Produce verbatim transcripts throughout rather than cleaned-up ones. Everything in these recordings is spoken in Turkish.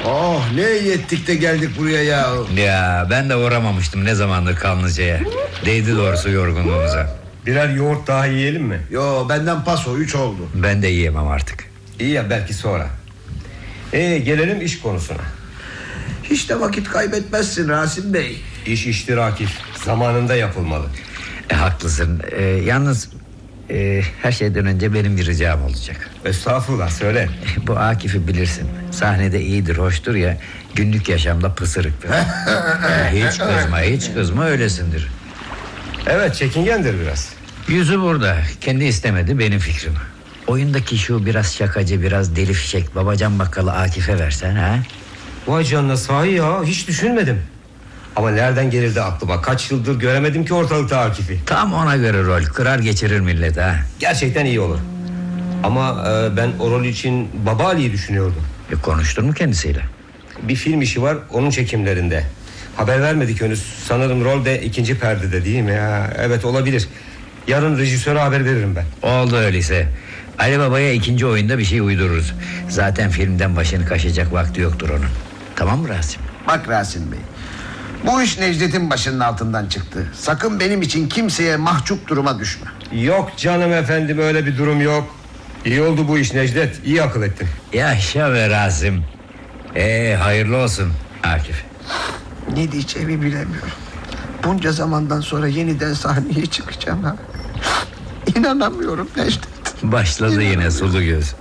Oh, ne iyi ettik de geldik buraya ya. Ya ben de uğramamıştım ne zamandır Kanlıca'ya. Değdi doğrusu yorgunluğumuza. Birer yoğurt daha yiyelim mi? Yo, benden paso, üç oldu. Ben de yiyemem artık. İyi ya, belki sonra. Ee, gelelim iş konusuna. Hiç de vakit kaybetmezsin Rasim Bey. İş iştir Akif, zamanında yapılmalı. E, haklısın. E, yalnız e, her şeyden önce benim bir ricam olacak. Estağfurullah, söyle. Bu Akif'i bilirsin. Sahnede iyidir, hoştur ya. Günlük yaşamda pısırıktır. E, hiç kızma, hiç kızma, öylesindir. Evet, çekingendir biraz. Yüzü burada. Kendi istemedi, benim fikrim. Oyundaki şu biraz şakacı, biraz deli fişek babacan bakkalı Akif'e versen ha? Vay canına, sahi ya, hiç düşünmedim. Ama nereden gelirdi aklıma? Kaç yıldır göremedim ki ortalıkta Akif'i. Tam ona göre rol, kırar geçirir millet ha. Gerçekten iyi olur. Ama e, ben o rol için Baba Ali'yi düşünüyordum. E, konuştun mu kendisiyle? Bir film işi var, onun çekimlerinde. Haber vermedik henüz. Sanırım rol de ikinci perdede, değil mi ya? Evet, olabilir. Yarın rejisöre haber veririm ben. Oldu öyleyse. Ali Baba'ya ikinci oyunda bir şey uydururuz. Zaten filmden başını kaşıyacak vakti yoktur onun. Tamam mı Rasim? Bak Rasim Bey, bu iş Necdet'in başının altından çıktı. Sakın benim için kimseye mahcup duruma düşme. Yok canım efendim, öyle bir durum yok. İyi oldu bu iş Necdet, iyi akıl ettin. Yaşa be Rasim. Ee, hayırlı olsun Akif. Ne diyeceğimi bilemiyorum. Bunca zamandan sonra yeniden sahneye çıkacağım ha. İnanamıyorum Necdet. Başladı yine sulu göz.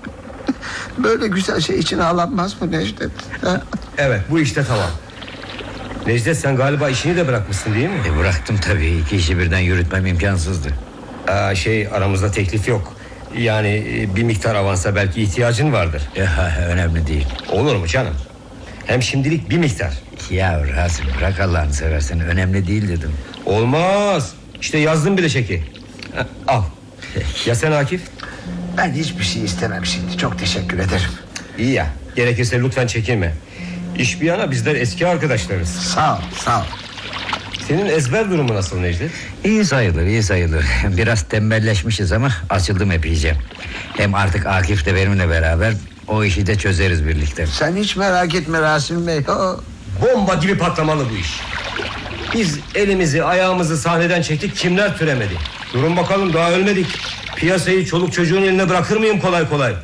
Böyle güzel şey için ağlanmaz mı Necdet? Ha? Evet, bu işte tamam. Necdet, sen galiba işini de bırakmışsın değil mi? E, bıraktım tabii, iki işi birden yürütmem imkansızdı. Aa, şey, aramızda teklif yok. Yani bir miktar avansa belki ihtiyacın vardır. Ya, önemli değil. Olur mu canım? Hem şimdilik bir miktar. Ya Rasim, bırak Allah'ını seversen, önemli değil dedim. Olmaz. İşte yazdım bile çeki. Ha, al. Ya sen Akif? Ben hiçbir şey istemem şimdi. Çok teşekkür ederim. İyi ya, gerekirse lütfen çekinme. İş bir yana, bizler eski arkadaşlarız. Sağ ol, sağ ol. Senin ezber durumu nasıl Necdet? İyi sayılır, iyi sayılır. Biraz tembelleşmişiz ama açıldım epeyce. Hem artık Akif de benimle beraber, o işi de çözeriz birlikte. Sen hiç merak etme Rasim Bey. O... Bomba gibi patlamalı bu iş. Biz elimizi ayağımızı sahneden çektik, kimler türemedi. Durun bakalım, daha ölmedik. Piyasayı çoluk çocuğun eline bırakır mıyım kolay kolay?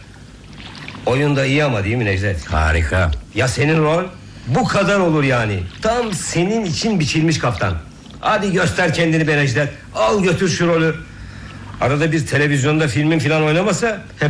Oyunda iyi ama, değil mi Necdet? Harika. Ya senin rol? Bu kadar olur yani. Tam senin için biçilmiş kaftan. Hadi göster kendini be Necdet. Al götür şu rolü. Arada bir televizyonda filmin filan oynamasa hep